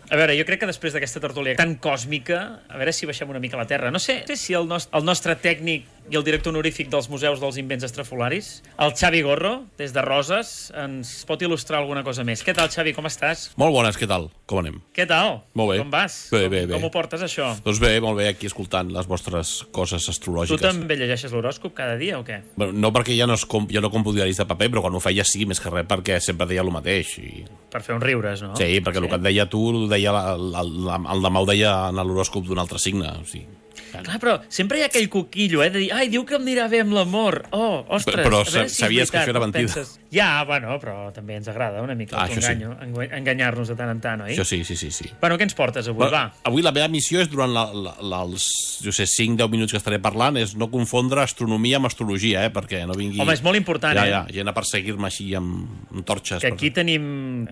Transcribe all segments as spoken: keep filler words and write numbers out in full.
A veure, jo crec que després d'aquesta tertúlia tan còsmica, a veure si baixem una mica a la Terra. No sé, no sé si el, nost el nostre tècnic i el director honorífic dels Museus dels Invents Estrafolaris, el Xavi Gorro, des de Roses, ens pot il·lustrar alguna cosa més. Què tal, Xavi, com estàs? Molt bones, què tal? Com anem? Què tal? Molt bé. Com vas? Bé, com, bé, bé. Com ho portes, això? Doncs bé, molt bé, aquí escoltant les vostres coses astrològiques. Tu també llegeixes l'horòscop cada dia o què? Bueno, no perquè ja no, es com, ja no compro diaris de paper, però quan ho feia sí, més que res perquè sempre deia el mateix. I... Per fer uns riures, no? Sí, perquè sí. El que et deia tu, el, deia la, la, la, el demà ho deia en l'horòscop d'un altre signe. O sigui, clar, però sempre hi ha aquell coquillo, eh, de dir, ai, diu que em anirà bé amb l'amor. Oh, ostres, però, però a veure si sabies és veritat, que això era mentida. Penses... Ja, bueno, però també ens agrada una mica ah, enganyo, sí. enganyar-nos de tant en tant, oi? Això sí, sí, sí. sí. Bueno, què ens portes avui, però, va? Avui la meva missió és, durant la, la, la, els jo sé, cinc deu minuts que estaré parlant, és no confondre astronomia amb astrologia, eh, perquè no vingui... Home, és molt important, ja, eh? Ja, gent a perseguir-me així amb, amb torxes. Que aquí per... tenim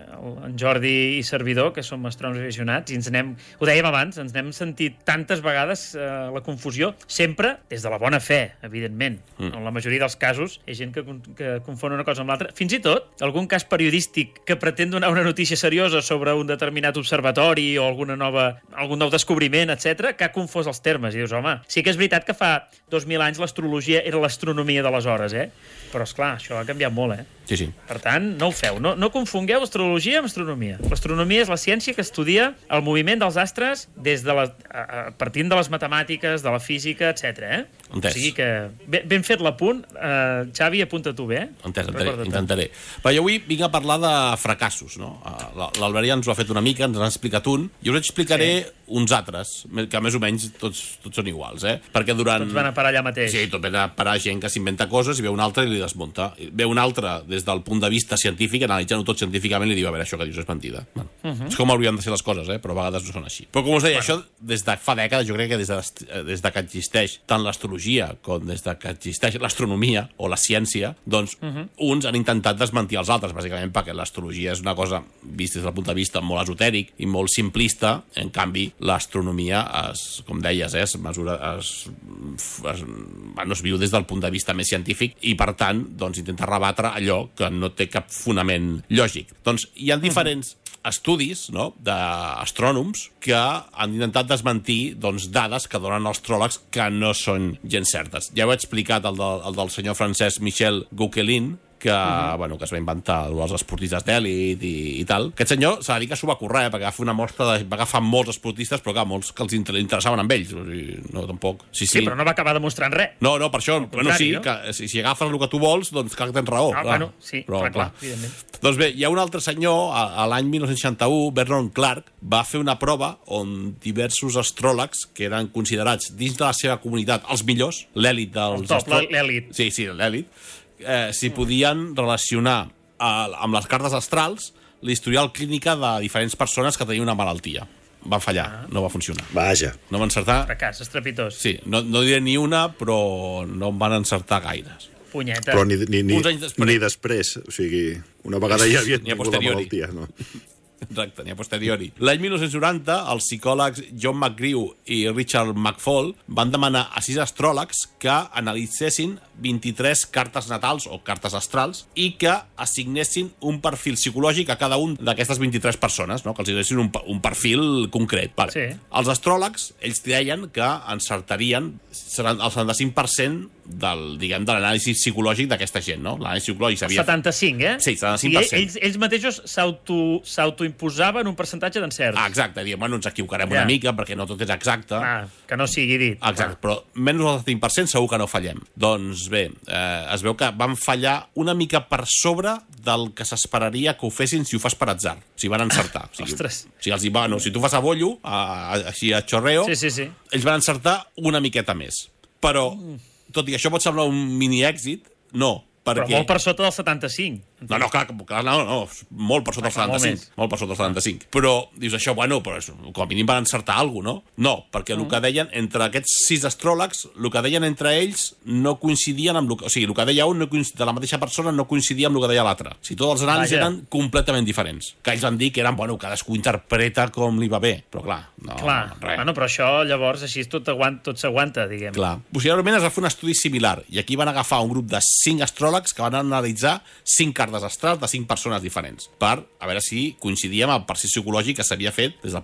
en Jordi i servidor, que som astrònoms aficionats, i ens n'hem, ho dèiem abans, ens n'hem sentit tantes vegades eh, la confusió, sempre des de la bona fe, evidentment. Mm. En la majoria dels casos hi ha gent que, que confon una cosa amb l'altra. Fins i tot, algun cas periodístic que pretén donar una notícia seriosa sobre un determinat observatori o alguna nova, algun nou descobriment, etcètera, que ha confós els termes. I dius, home, sí que és veritat que fa dos mil anys l'astrologia era l'astronomia d'aleshores, eh? Però, esclar, això ha canviat molt, eh? Sí, sí. Per tant, no ho feu. No, no confongueu astrologia amb astronomia. L'astronomia és la ciència que estudia el moviment dels astres des de la, a, partint de les matemàtiques, de la física, etcètera. Eh? Entès. O sigui que ben, ben fet l'apunt. Uh, Xavi, apunta tu bé. Eh? Entès, ententaré, intentaré. Però jo avui vinc a parlar de fracassos, no? L'Albert ja ens ho ha fet una mica, ens n'ha explicat un. Jo us explicaré sí. uns altres, que més o menys tots, tots són iguals, eh? Perquè durant... Tots van a parar allà mateix. Sí, tot van a parar gent que s'inventa coses i ve un altre i li desmunta. Ve un altre des del punt de vista científic, analitzant-ho tot científicament, li diu, a veure, això que dius és mentida. Bueno, uh -huh. És com haurien de ser les coses, eh? Però a vegades no són així. Però com us deia, bueno. Això des de fa dècades, jo crec que des de, des de que existeix tant l'astrologia com des de que existeix l'astronomia o la ciència, doncs uh -huh. uns han intentat desmentir els altres, bàsicament perquè l'astrologia és una cosa vista des del punt de vista molt esotèric i molt simplista. En canvi, l'astronomia, es, com deies, eh, es mesura, es, es, bueno, es viu des del punt de vista més científic i, per tant, doncs, intenta rebatre allò que no té cap fonament lògic. Doncs hi ha diferents uh-huh. estudis, no?, d'astrònoms que han intentat desmentir, doncs, dades que donen els astròlegs que no són gens certes. Ja ho he explicat, el, de, el del senyor francès Michel Gauquelin, que, uh-huh. bueno, que es va inventar els esportistes d'èlit i, i tal. Aquest senyor s'ha de dir que s'ho va currar, eh, perquè va fer una mostra, de, va agafar molts esportistes, però clar, molts que els interessaven amb ells. O sigui, no, tampoc. Sí, sí. sí, però no va acabar demostrant res. No, no, per això, bueno, sí, no? que si, si agafes el que tu vols, doncs clar que tens raó. Ah, clar. bueno, sí, però, clar, clar, evidentment. Doncs bé, hi ha un altre senyor, a, a l'any dinou seixanta-u, Vernon Clark, va fer una prova on diversos astròlegs, que eren considerats dins de la seva comunitat els millors, l'èlit dels astròlegs... l'èlit. Sí, sí, l'èlit. Eh, si podien relacionar eh, amb les cartes astrals l'historial clínica de diferents persones que tenien una malaltia. Van fallar, ah. no va funcionar. Vaja. No van encertar... Fracàs, estrepitós. Sí, no, no diré ni una, però no van encertar gaires. Punyeta. Però ni, ni, ni, Uns anys després. ni després. O sigui, una vegada ja havia tingut la malaltia, no? Exacte, ni a posteriori. L'any dinou noranta, els psicòlegs John McGrew i Richard McFall van demanar a sis astròlegs que analitzessin vint-i-tres cartes natals o cartes astrals i que assignessin un perfil psicològic a cada un d'aquestes vint-i-tres persones, no? Que els donessin un, un perfil concret. Vale. Sí. Els astròlegs, ells deien que encertarien el setanta-cinc per cent del, diguem, de l'anàlisi psicològic d'aquesta gent, no? L'anàlisi psicològic s'havia... setanta-cinc, eh? Sí, setanta-cinc per cent. I ells, ells mateixos s'autoimposaven un percentatge d'encerts. Ah, exacte, diem, bueno, ens equivocarem ja. una mica perquè no tot és exacte. Ah, que no sigui dit. Exacte, ah. però menys del setanta per cent segur que no fallem. Doncs bé, eh, es veu que van fallar una mica per sobre del que s'esperaria que ho fessin si ho fas per atzar. O sigui, van encertar. O sigui, Ostres. O sigui, els hi va, no, si tu fas a bollo, a, a, així a xorreo, sí, sí, sí. ells van encertar una miqueta més. Però, tot i que això pot semblar un mini èxit, no. Perquè... Però molt per sota del setanta-cinc. No, no, clar, clar no, no, molt per sota del setanta-cinc. Molt, molt per sota del setanta-cinc. Però, dius, això, bueno, però com a mínim van encertar alguna cosa, no? No, perquè mm. el que deien, entre aquests sis astròlegs, el que deien entre ells no coincidien amb... O sigui, el que deia un no coincidia, de la mateixa persona no coincidia amb el que deia l'altre. O sigui, tots els anàlisis Vaja. eren completament diferents. Que ells van dir que eren, bueno, cadascú interpreta com li va bé. Però, clar, no, clar. res. Bueno, però això, llavors, així tot s'aguanta, diguem. Clar. Posteriorment es va fer un estudi similar, i aquí van agafar un grup de cinc astròlegs que van analitzar cinc cartes astrals de cinc persones diferents, per a veure si coincidia amb el perfil psicològic que s'havia fet des del